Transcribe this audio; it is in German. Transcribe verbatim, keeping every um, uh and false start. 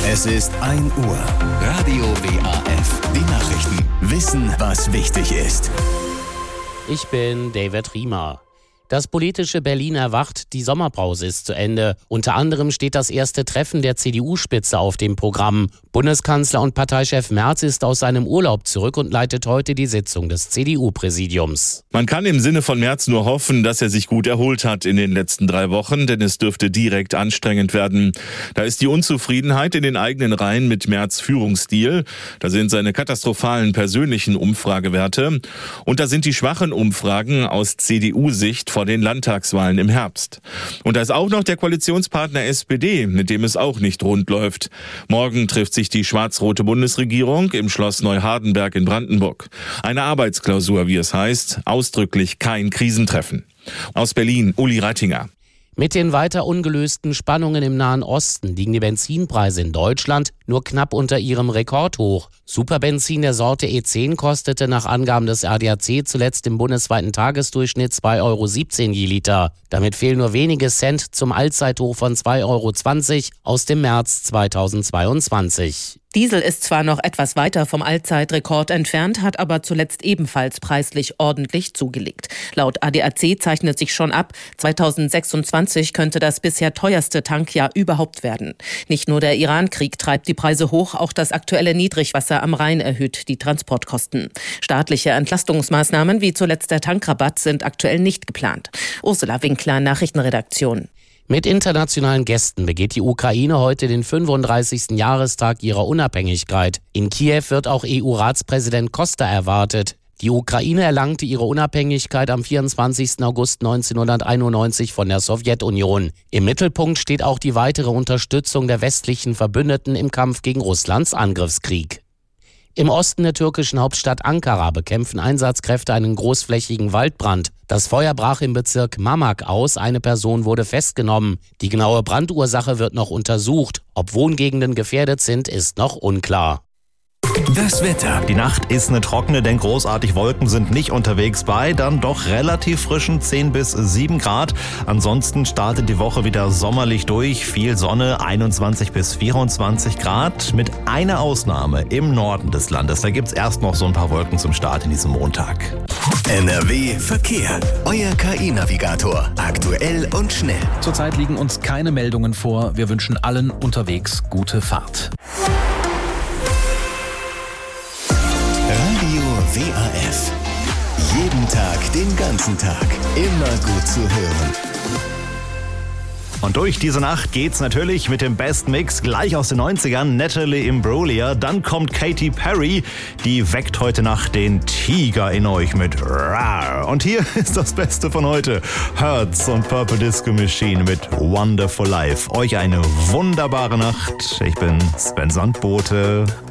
Es ist ein Uhr. Radio W A F. Die Nachrichten. Wissen, was wichtig ist. Ich bin David Riemer. Das politische Berlin erwacht, die Sommerpause ist zu Ende. Unter anderem steht das erste Treffen der C D U-Spitze auf dem Programm. Bundeskanzler und Parteichef Merz ist aus seinem Urlaub zurück und leitet heute die Sitzung des C D U-Präsidiums. Man kann im Sinne von Merz nur hoffen, dass er sich gut erholt hat in den letzten drei Wochen, denn es dürfte direkt anstrengend werden. Da ist die Unzufriedenheit in den eigenen Reihen mit Merz' Führungsstil. Da sind seine katastrophalen persönlichen Umfragewerte. Und da sind die schwachen Umfragen aus C D U-Sicht vor den Landtagswahlen im Herbst. Und da ist auch noch der Koalitionspartner S P D, mit dem es auch nicht rund läuft. Morgen trifft sich die schwarz-rote Bundesregierung im Schloss Neuhardenberg in Brandenburg. Eine Arbeitsklausur, wie es heißt, ausdrücklich kein Krisentreffen. Aus Berlin, Uli Reitinger. Mit den weiter ungelösten Spannungen im Nahen Osten liegen die Benzinpreise in Deutschland nur knapp unter ihrem Rekordhoch. Superbenzin der Sorte E zehn kostete nach Angaben des A D A C zuletzt im bundesweiten Tagesdurchschnitt zwei Euro siebzehn je Liter. Damit fehlen nur wenige Cent zum Allzeithoch von zwei Euro zwanzig aus dem März zweitausendzweiundzwanzig. Diesel ist zwar noch etwas weiter vom Allzeitrekord entfernt, hat aber zuletzt ebenfalls preislich ordentlich zugelegt. Laut A D A C zeichnet sich schon ab, zweitausendsechsundzwanzig könnte das bisher teuerste Tankjahr überhaupt werden. Nicht nur der Iran-Krieg treibt die Preise hoch, auch das aktuelle Niedrigwasser am Rhein erhöht die Transportkosten. Staatliche Entlastungsmaßnahmen wie zuletzt der Tankrabatt sind aktuell nicht geplant. Ursula Winkler, Nachrichtenredaktion. Mit internationalen Gästen begeht die Ukraine heute den fünfunddreißigsten Jahrestag ihrer Unabhängigkeit. In Kiew wird auch E U-Ratspräsident Costa erwartet. Die Ukraine erlangte ihre Unabhängigkeit am vierundzwanzigsten August neunzehnhunderteinundneunzig von der Sowjetunion. Im Mittelpunkt steht auch die weitere Unterstützung der westlichen Verbündeten im Kampf gegen Russlands Angriffskrieg. Im Osten der türkischen Hauptstadt Ankara bekämpfen Einsatzkräfte einen großflächigen Waldbrand. Das Feuer brach im Bezirk Mamak aus, eine Person wurde festgenommen. Die genaue Brandursache wird noch untersucht. Ob Wohngegenden gefährdet sind, ist noch unklar. Das Wetter. Die Nacht ist eine trockene, denn großartig Wolken sind nicht unterwegs bei dann doch relativ frischen zehn bis sieben Grad. Ansonsten startet die Woche wieder sommerlich durch. Viel Sonne, einundzwanzig bis vierundzwanzig Grad. Mit einer Ausnahme im Norden des Landes. Da gibt's erst noch so ein paar Wolken zum Start in diesem Montag. N R W Verkehr. Euer K I-Navigator. Aktuell und schnell. Zurzeit liegen uns keine Meldungen vor. Wir wünschen allen unterwegs gute Fahrt. Radio W A F. Jeden Tag, den ganzen Tag. Immer gut zu hören. Und durch diese Nacht geht's natürlich mit dem Best Mix gleich aus den neunzigern. Natalie Imbruglia, dann kommt Katy Perry. Die weckt heute Nacht den Tiger in euch mit Rar. Und hier ist das Beste von heute. Hertz und Purple Disco Machine mit Wonderful Life. Euch eine wunderbare Nacht. Ich bin Sven Sandbote.